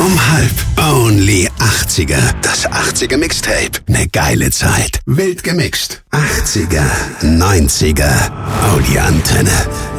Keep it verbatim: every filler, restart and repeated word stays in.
Um halb. Only achtziger. Das achtziger Mixtape. Ne geile Zeit. Wild gemixt. achtziger, neunziger. Audi Antenne.